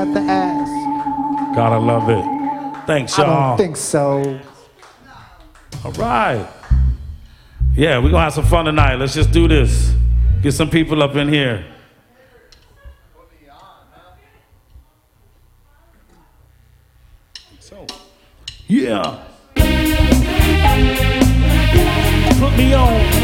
at the ass. Gotta love it. Thanks, y'all. I don't think so. All right. Yeah, we're gonna have some fun tonight. Let's just do this. Get some people up in here. So, yeah. Put me on.